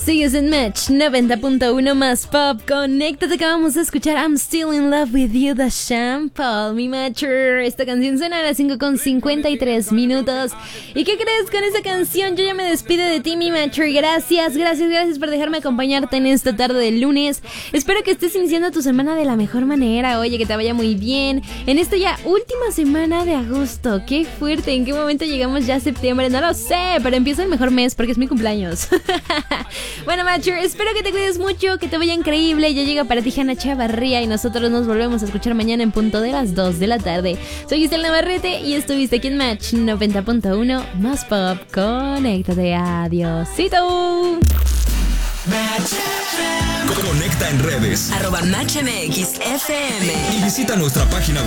Sigues en Match 90.1 más pop. Conéctate, que vamos a escuchar I'm Still in Love with You de Sean Paul, mi Matcher. Esta canción suena a las 5:53 minutos. ¿Y qué crees? Con esa canción yo ya me despido de ti, mi Matcher. Gracias por dejarme acompañarte en esta tarde del lunes. Espero que estés iniciando tu semana de la mejor manera. Oye, que te vaya muy bien en esta ya última semana de agosto. Qué fuerte, ¿en qué momento llegamos ya a septiembre? No lo sé, pero empieza el mejor mes porque es mi cumpleaños. Bueno, Matcher, espero que te cuides mucho, que te vaya increíble. Ya llega para ti Hanna Chavarría y nosotros nos volvemos a escuchar mañana en punto de las 2 de la tarde. Soy Giselle Navarrete y estuviste aquí en Match 90.1 más pop. Conéctate, adiósito. Conecta en redes @MatchMXFM y visita nuestra página